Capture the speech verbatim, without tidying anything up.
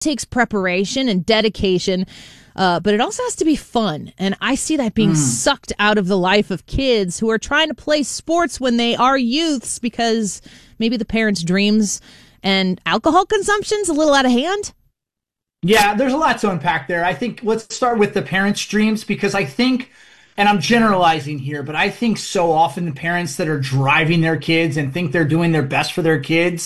takes preparation and dedication, uh, but it also has to be fun. And I see that being mm. sucked out of the life of kids who are trying to play sports when they are youths because maybe the parents' dreams and alcohol consumption's a little out of hand. Yeah, there's a lot to unpack there. I think let's start with the parents' dreams, because I think, and I'm generalizing here, but I think so often the parents that are driving their kids and think they're doing their best for their kids